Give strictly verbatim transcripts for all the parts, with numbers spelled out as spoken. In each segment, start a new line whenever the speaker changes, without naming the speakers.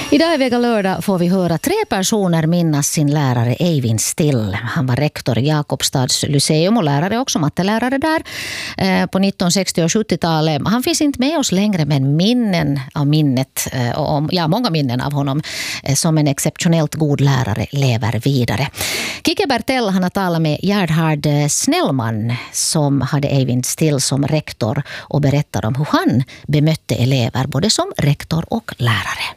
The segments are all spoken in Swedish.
Idag i Vega lördag får vi höra tre personer minnas sin lärare Eivind Still. Han var rektor i Jakobstads lyceum och lärare också, mattelärare där på nittonhundrasextio- och sjuttiotalet. Han finns inte med oss längre, men minnen av minnet, ja många minnen av honom som en exceptionellt god lärare lever vidare. Kike Bertell, han har talat med Gerhard Snellman som hade Eivind Still som rektor och berättade om hur han bemötte elever både som rektor och lärare.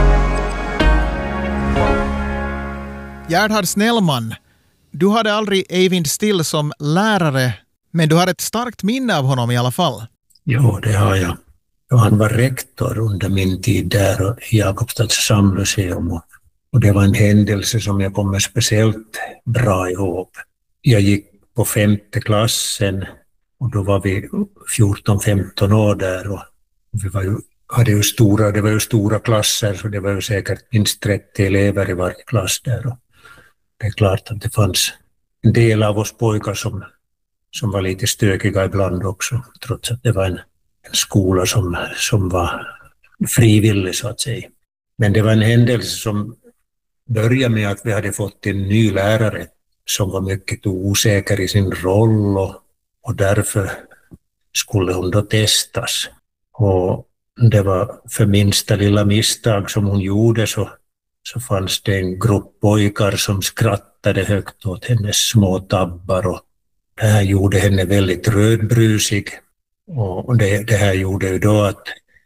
Gerhard Snellman, du hade aldrig Eivind Still som lärare, men du har ett starkt minne av honom i alla fall.
Jo, det har jag. Och han var rektor under min tid där i Jakobstads samlyceum. Och det var en händelse som jag kommer speciellt bra ihåg. Jag gick på femte klassen och då var vi fjorton femton år där. Och vi var ju, hade ju stora, det var ju stora klasser, så det var ju säkert minst trettio elever i varje klass där. Och det är klart att det fanns en del av oss pojkar som, som var lite stökiga ibland också, trots att det var en, en skola som, som var frivillig så att säga. Men det var en händelse som började med att vi hade fått en ny lärare som var mycket osäker i sin roll och, och därför skulle hon då testas. Och det var för minsta lilla misstag som hon gjorde så så fanns det en grupp pojkar som skrattade högt åt hennes små tabbar och det här gjorde henne väldigt rödbrusig och det, det här gjorde ju då att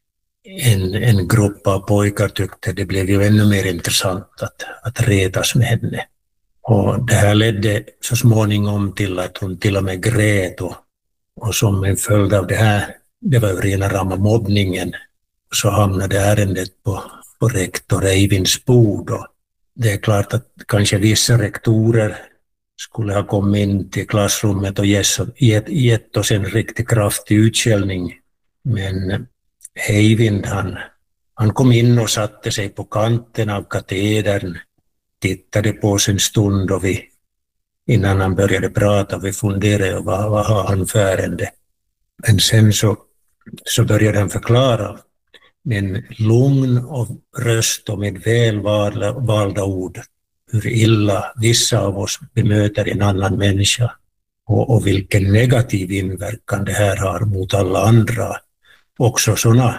en, en grupp av pojkar tyckte det blev ju ännu mer intressant att, att retas med henne. Och det här ledde så småningom till att hon till och med grät och, och som en följd av det här, det var ju rena rama mobbningen, så hamnade ärendet på på rektor Eivinds bord. Och det är klart att kanske vissa rektorer skulle ha kommit in till klassrummet och gett, gett oss en riktigt kraftig utskällning. Men Eivind han, han kom in och satte sig på kanten av katedern, tittade på oss en stund och vi, innan han började prata, vi funderade vad, vad har han för ärende. Men sen så, så började han förklara med en lugn och röst och med välvalda ord hur illa vissa av oss bemöter en annan människa och, och vilken negativ inverkan det här har mot alla andra. Också sådana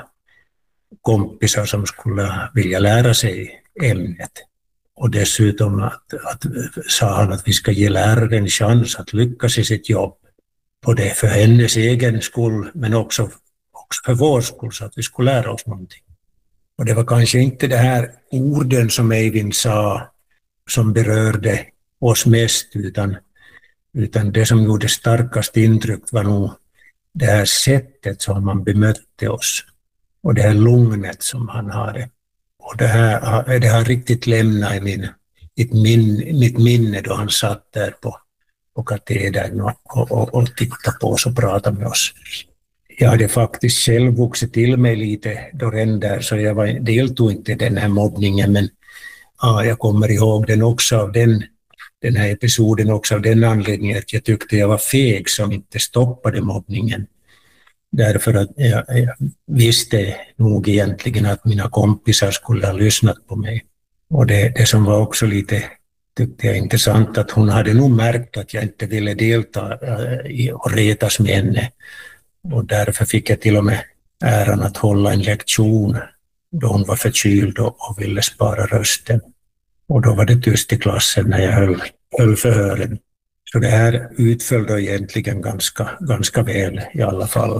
kompisar som skulle vilja lära sig ämnet. Och dessutom att, att, sa han att vi ska ge läraren en chans att lyckas i sitt jobb. Både för hennes egen skull men också också för vår skull så att vi skulle lära oss någonting. Och det var kanske inte det här orden som Eivind sa som berörde oss mest utan, utan det som gjorde starkast intryck var nog det här sättet som man bemötte oss och det här lugnet som han hade. Och det här, det har riktigt lämnat i min, mitt, min, mitt minne då han satt där på, på katedern och, och, och tittade på oss och pratade med oss. Jag hade faktiskt själv vuxit till mig lite då redan där så jag var, deltog inte i den här mobbningen men ja, jag kommer ihåg den också av den, den här episoden också av den anledningen att jag tyckte jag var feg som inte stoppade mobbningen. Därför att jag, jag visste nog egentligen att mina kompisar skulle ha lyssnat på mig. Och det, det som var också lite tyckte jag intressant att hon hade nog märkt att jag inte ville delta i och retas med henne. Och därför fick jag till och med äran att hålla en lektion då hon var förkyld och ville spara rösten. Och då var det tyst i klassen när jag höll, höll förhören. Så det här utföll då egentligen ganska, ganska väl i alla fall.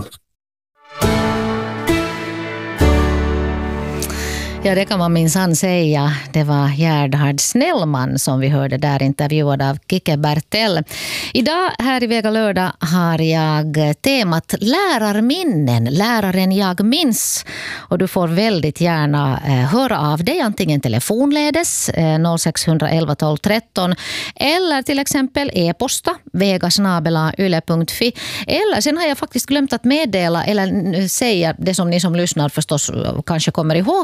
Ja, det kan man minsann säga. Det var Gerhard Snellman som vi hörde där intervjuad av Kike Bertell. Idag här i Vega lördag har jag temat lärarminnen, läraren jag minns. Och du får väldigt gärna eh, höra av dig antingen telefonledes eh, noll sex ett ett ett tolv tretton eller till exempel e-posta vega snabel-a yle punkt fi. Eller sen har jag faktiskt glömt att meddela eller säga det som ni som lyssnar förstås kanske kommer ihåg, men här finns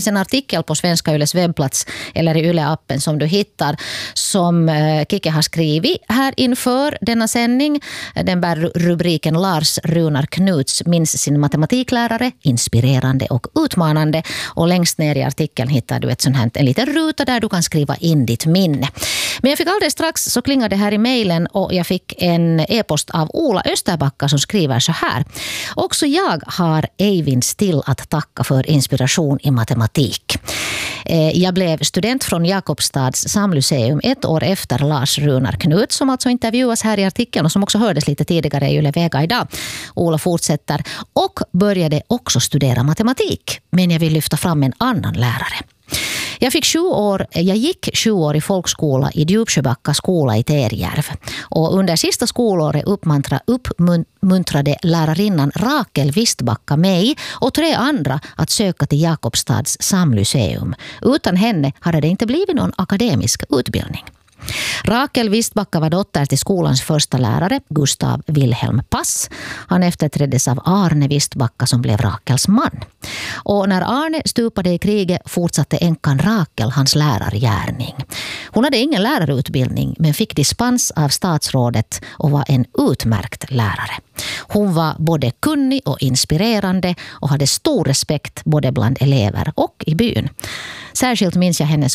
finns en artikel på Svenska Yles webbplats eller i Yle-appen som du hittar som Kike har skrivit här inför denna sändning. Den bär rubriken Lars Runar Knuts minns sin matematiklärare, inspirerande och utmanande. Och längst ner i artikeln hittar du ett sånt här, en liten ruta där du kan skriva in ditt minne. Men jag fick alldeles strax så klingade det här i mejlen och jag fick en e-post av Ola Österbacka som skriver så här. Också jag har Eivind Still att tacka för inspiration i matematik. Jag blev student från Jakobstads samlyceum ett år efter Lars Runar Knut som alltså intervjuas här i artikeln och som också hördes lite tidigare i Yle Vega idag. Ola fortsätter och började också studera matematik, men jag vill lyfta fram en annan lärare. Jag fick sju år, jag gick sju år i folkskola i Djupsjöbacka skola i Terjärv. Och under sista skolåret uppmuntrade lärarinnan Rakel Wistbacka mig och tre andra att söka till Jakobstads samlyceum. Utan henne hade det inte blivit någon akademisk utbildning. Rakel Wistbacka var dotter till skolans första lärare, Gustav Wilhelm Pass. Han efterträddes av Arne Wistbacka som blev Rakels man. Och när Arne stupade i kriget fortsatte änkan Rakel hans lärargärning. Hon hade ingen lärarutbildning men fick dispens av statsrådet och var en utmärkt lärare. Hon var både kunnig och inspirerande och hade stor respekt både bland elever och i byn. Särskilt minns jag hennes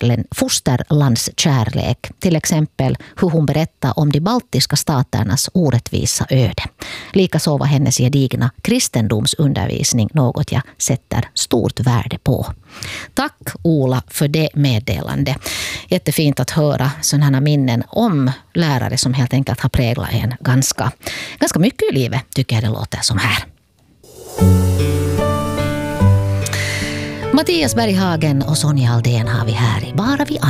fosterlandskärlek, till exempel hur hon berättade om de baltiska staternas orättvisa öde. Likaså var hennes gedigna kristendomsundervisning något jag sätter stort värde på. Tack Ola för det meddelande. Jättefint att höra sådana minnen om lärare som helt enkelt har präglat en ganska, ganska mycket i livet, tycker jag det låter som här. Mattias Berghagen och Sonja Aldén har vi här i Bara vi